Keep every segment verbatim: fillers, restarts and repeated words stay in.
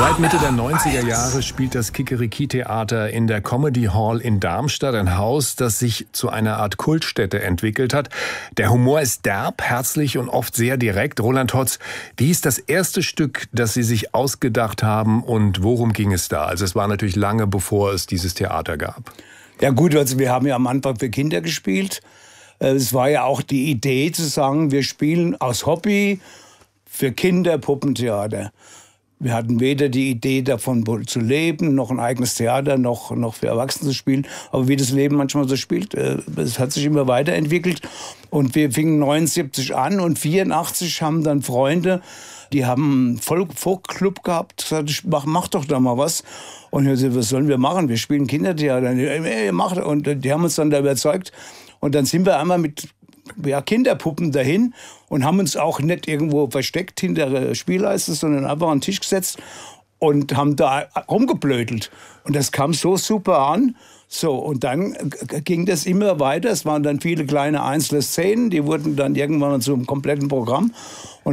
Seit Mitte der neunziger Jahre spielt das Kikeriki-Theater in der Comedy Hall in Darmstadt, ein Haus, das sich zu einer Art Kultstätte entwickelt hat. Der Humor ist derb, herzlich und oft sehr direkt. Roland Hotz, wie ist das erste Stück, das Sie sich ausgedacht haben und worum ging es da? Also es war natürlich lange, bevor es dieses Theater gab. Ja gut, also wir haben ja am Anfang für Kinder gespielt. Es war ja auch die Idee zu sagen, wir spielen aus Hobby für Kinder Puppentheater. Wir hatten weder die Idee davon zu leben, noch ein eigenes Theater, noch, noch für Erwachsene zu spielen. Aber wie das Leben manchmal so spielt, es hat sich immer weiterentwickelt. Und wir fingen neunundsiebzig an und vierundachtzig haben dann Freunde, die haben einen Folk-Club gehabt, gesagt, mach, mach doch da mal was. Und ich sagte, was sollen wir machen? Wir spielen Kindertheater. Hey, mach. Und die haben uns dann da überzeugt. Und dann sind wir einmal mit ja, Kinderpuppen dahin und haben uns auch nicht irgendwo versteckt hinter Spielleiste, sondern einfach an den Tisch gesetzt und haben da rumgeblödelt. Und das kam so super an. So, und dann ging das immer weiter. Es waren dann viele kleine einzelne Szenen, die wurden dann irgendwann zu einem kompletten Programm. Und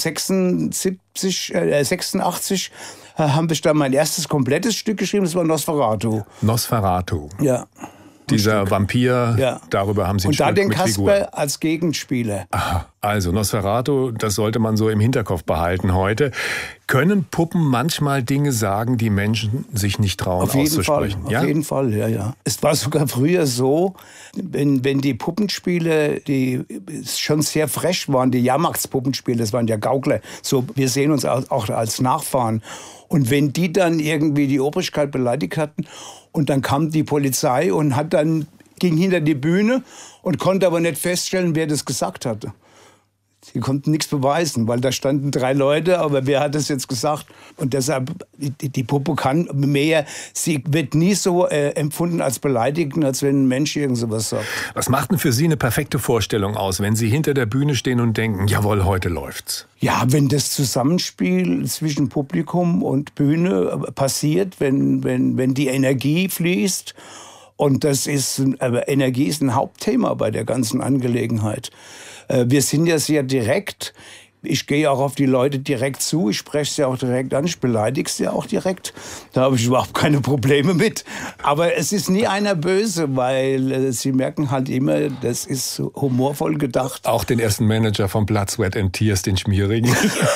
neunzehnhundertsechsundsiebzig, äh, sechsundachtzig äh, haben wir dann mein erstes komplettes Stück geschrieben, das war Nosferatu. Nosferatu. Ja. Dieser Vampir, ja. Darüber haben Sie ein Und da Stück den mit Kasper Figur. als Gegenspieler. Aha. Also Nosferatu, das sollte man so im Hinterkopf behalten heute. Können Puppen manchmal Dinge sagen, die Menschen sich nicht trauen auf jeden auszusprechen? Fall, ja? Auf jeden Fall, ja, ja. Es war sogar früher so, wenn, wenn die Puppenspiele, die schon sehr fresh waren, die Jahrmarktspuppenspiele, das waren ja Gaukler, so, wir sehen uns auch als Nachfahren. Und wenn die dann irgendwie die Obrigkeit beleidigt hatten und dann kam die Polizei und hat dann, ging hinter die Bühne und konnte aber nicht feststellen, wer das gesagt hatte. Sie konnten nichts beweisen, weil da standen drei Leute, aber wer hat das jetzt gesagt? Und deshalb, die, die Puppe kann mehr, sie wird nie so äh, empfunden als beleidigend, als wenn ein Mensch irgend sowas sagt. Was macht denn für Sie eine perfekte Vorstellung aus, wenn Sie hinter der Bühne stehen und denken, jawohl, heute läuft's? Ja, wenn das Zusammenspiel zwischen Publikum und Bühne passiert, wenn, wenn, wenn die Energie fließt. Und das ist, aber Energie ist ein Hauptthema bei der ganzen Angelegenheit. Wir sind ja sehr direkt. Ich gehe auch auf die Leute direkt zu. Ich spreche sie auch direkt an. Ich beleidige sie auch direkt. Da habe ich überhaupt keine Probleme mit. Aber es ist nie einer böse, weil äh, sie merken halt immer, das ist humorvoll gedacht. Auch den ersten Manager von Blood, Sweat and Tears, den Schmierigen.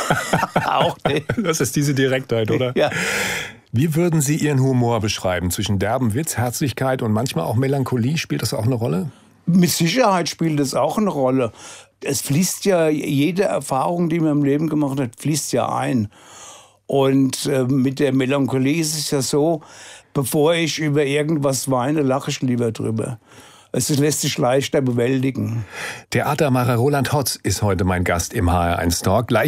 Auch nicht. Das ist diese Direktheit, oder? Ja. Wie würden Sie Ihren Humor beschreiben? Zwischen derben Witz, Herzlichkeit und manchmal auch Melancholie, spielt das auch eine Rolle? Mit Sicherheit spielt das auch eine Rolle. Es fließt ja, jede Erfahrung, die man im Leben gemacht hat, fließt ja ein. Und äh, mit der Melancholie ist es ja so, bevor ich über irgendwas weine, lache ich lieber drüber. Es lässt sich leichter bewältigen. Theatermacher Roland Hotz ist heute mein Gast im H R eins Talk.